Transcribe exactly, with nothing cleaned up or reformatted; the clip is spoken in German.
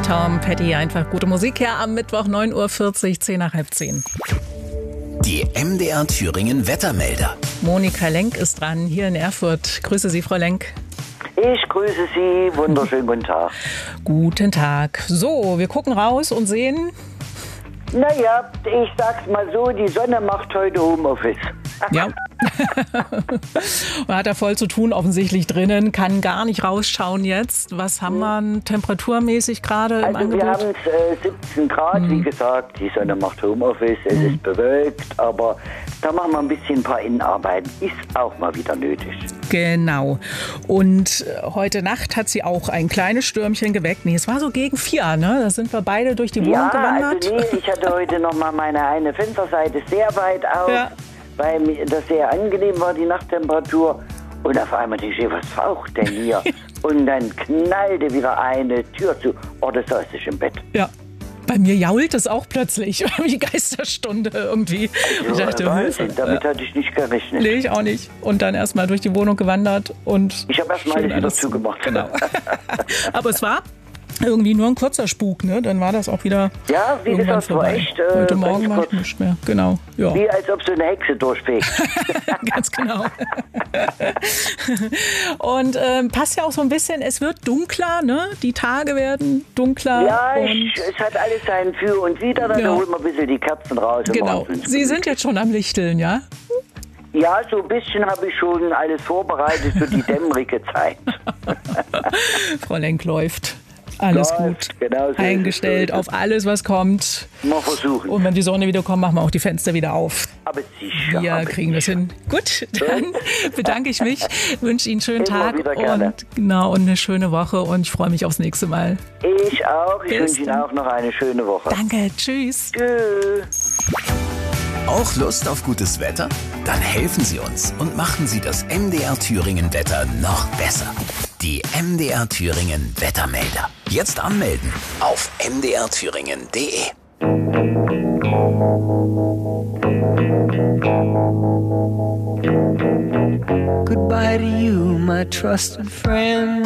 Tom Petty, einfach gute Musik her am Mittwoch, neun Uhr vierzig, zehn nach halb zehn. Die M D R Thüringen Wettermelder. Monika Lenk ist dran, hier in Erfurt. Grüße Sie, Frau Lenk. Ich grüße Sie, wunderschönen guten Tag. Guten Tag. So, wir gucken raus und sehen... Naja, ich sag's mal so, die Sonne macht heute Homeoffice. Ja. Man hat da voll zu tun, offensichtlich drinnen, kann gar nicht rausschauen jetzt. Was haben wir temperaturmäßig gerade im Also Angebot? wir haben äh, siebzehn Grad, hm. wie gesagt, die Sonne macht Homeoffice, es hm. ist bewölkt, aber da machen wir ein bisschen ein paar Innenarbeiten, ist auch mal wieder nötig. Genau. Und heute Nacht hat sie auch ein kleines Stürmchen geweckt. Nee, es war so gegen vier, ne? Da sind wir beide durch die Wohnung ja, gewandert. Also nee, ich hatte heute noch mal meine eine Fensterseite sehr weit auf, ja. weil mir das sehr angenehm war, die Nachttemperatur. Und auf einmal denke ich, was faucht denn hier? Und dann knallte wieder eine Tür zu. Oh, das saß ich im Bett. Ja. Bei mir jault es auch plötzlich, wie Geisterstunde irgendwie. Also, ich dachte, Wahnsinn, damit ja. hatte ich nicht gerechnet. Nee, ich auch nicht. Und dann erstmal durch die Wohnung gewandert und ich habe erstmal alles wieder zugemacht. Genau. Aber es war irgendwie nur ein kurzer Spuk, ne? Dann war das auch wieder ja, wie irgendwann gesagt, vorbei. War echt, äh, heute Morgen war nicht mehr. Genau. Ja. Wie als ob so eine Hexe durchfegt. Ganz genau. Und ähm, passt ja auch so ein bisschen, es wird dunkler, ne? Die Tage werden dunkler. Ja, ich, es hat alles sein Für und Wider. Dann ja. holen wir ein bisschen die Kerzen raus. Genau. Sie sind jetzt schon am Lichteln, ja? Ja, so ein bisschen habe ich schon alles vorbereitet für die dämmerige Zeit. Frau Lenk läuft. Alles ja, gut genau so eingestellt auf alles, was kommt. Mal versuchen. Und wenn die Sonne wieder kommt, machen wir auch die Fenster wieder auf. Aber sicher. Wir aber kriegen sicher. das hin. Gut, dann bedanke ich mich, wünsche Ihnen einen schönen Immer Tag wieder gerne. und, genau, und eine schöne Woche und ich freue mich aufs nächste Mal. Ich auch. Ich wünsche Ihnen auch noch eine schöne Woche. Danke, tschüss. Tschüss. Auch Lust auf gutes Wetter? Dann helfen Sie uns und machen Sie das M D R Thüringen Wetter noch besser. Die M D R Thüringen Wettermelder. Jetzt anmelden auf m d r thüringen punkt d e. Goodbye to you, my trusted friend.